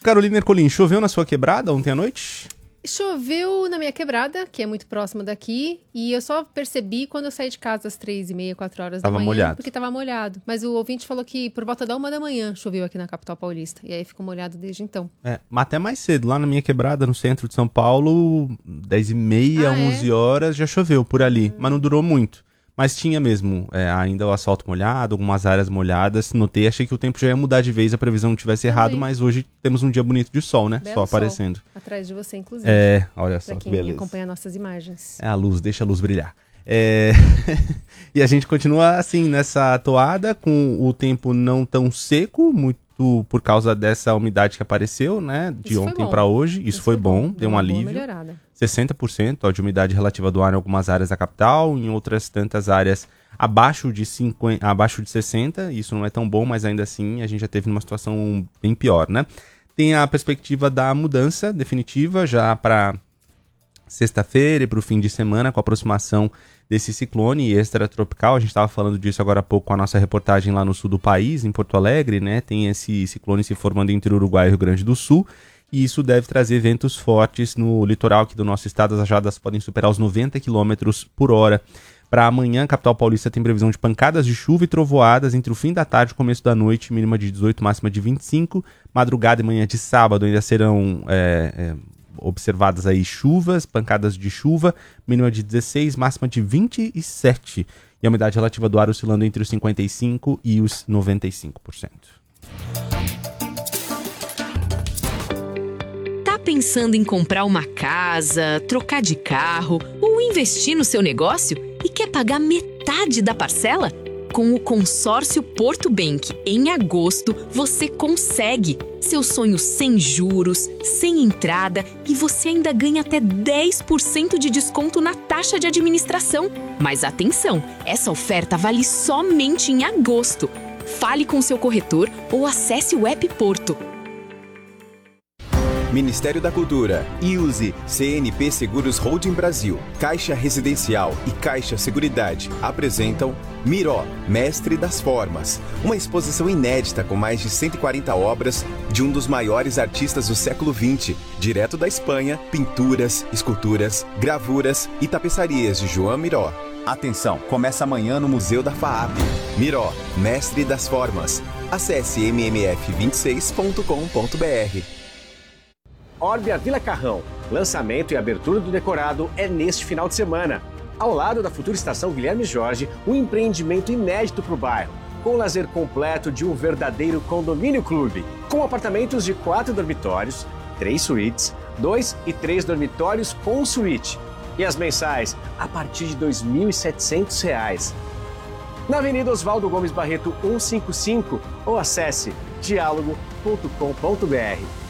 Carolina Ercolim, choveu na sua quebrada ontem à noite? Choveu na minha quebrada, que é muito próxima daqui, e eu só percebi quando eu saí de casa às 3h30, 4 horas da manhã. Molhado. Porque tava molhado. Mas o ouvinte falou que por volta da 1 da manhã choveu aqui na capital paulista. E aí ficou molhado desde então. Mas até mais cedo, lá na minha quebrada, no centro de São Paulo, 10h30, 11 horas, já choveu por ali. Mas não durou muito. Mas tinha mesmo ainda o asfalto molhado, algumas áreas molhadas. Notei, achei que o tempo já ia mudar de vez, a previsão não tivesse errado, mas hoje temos um dia bonito de sol, né? Belo Sol aparecendo. Atrás de você, inclusive. Olha só que beleza. Acompanha nossas imagens. É a luz, deixa a luz brilhar. E a gente continua assim, nessa toada, com o tempo não tão seco, muito por causa dessa umidade que apareceu, né? De ontem para hoje. Isso foi bom, deu um alívio. 60% de umidade relativa do ar em algumas áreas da capital, em outras tantas áreas abaixo de 60%. Isso não é tão bom, mas ainda assim a gente já teve uma situação bem pior, né? Tem a perspectiva da mudança definitiva já para sexta-feira e para o fim de semana, com a aproximação desse ciclone extratropical. A gente estava falando disso agora há pouco com a nossa reportagem lá no sul do país, em Porto Alegre, né? Tem esse ciclone se formando entre o Uruguai e o Rio Grande do Sul, e isso deve trazer ventos fortes no litoral aqui do nosso estado. As rajadas podem superar os 90 km por hora. Para amanhã, a capital paulista tem previsão de pancadas de chuva e trovoadas entre o fim da tarde e o começo da noite, mínima de 18, máxima de 25. Madrugada e manhã de sábado ainda serão observadas aí chuvas, pancadas de chuva, mínima de 16, máxima de 27. E a umidade relativa do ar oscilando entre os 55% e os 95%. Pensando em comprar uma casa, trocar de carro ou investir no seu negócio e quer pagar metade da parcela? Com o consórcio Porto Bank, em agosto, você consegue. Seu sonho sem juros, sem entrada, e você ainda ganha até 10% de desconto na taxa de administração. Mas atenção, essa oferta vale somente em agosto. Fale com seu corretor ou acesse o app Porto. Ministério da Cultura, IUSE, CNP Seguros Holding Brasil, Caixa Residencial e Caixa Seguridade apresentam Miró, Mestre das Formas, uma exposição inédita com mais de 140 obras de um dos maiores artistas do século XX, direto da Espanha, pinturas, esculturas, gravuras e tapeçarias de Joan Miró. Atenção, começa amanhã no Museu da FAAP. Miró, Mestre das Formas. Acesse mmf26.com.br. Orbia Vila Carrão. Lançamento e abertura do decorado é neste final de semana. Ao lado da futura estação Guilherme Jorge, um empreendimento inédito para o bairro, com o lazer completo de um verdadeiro condomínio clube, com apartamentos de 4 dormitórios, 3 suítes, 2 e 3 dormitórios com suíte. E as mensais a partir de R$ 2.700. Na Avenida Oswaldo Gomes Barreto 155 ou acesse dialogo.com.br.